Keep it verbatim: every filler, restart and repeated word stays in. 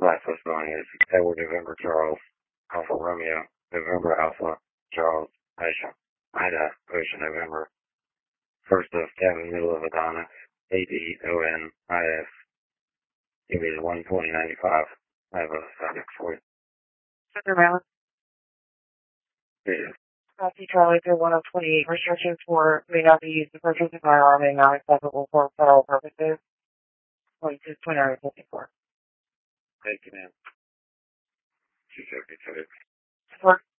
Last testimony is Edward November Charles, Alpha Romeo, November Alpha, Charles, Aisha, Ida, Ocean November. First of Kevin, middle of Adonis, A D O N I S. Give me the one twenty ninety-five. I have a suffix for you. Center Maryland. Yeah. Copy Charlie to one oh twenty-eight. Restrictions for may not be used to purchase a firearm and not acceptable for federal purposes. twenty-two twenty fifty-four. Thank you, ma'am. two seventy-six. Support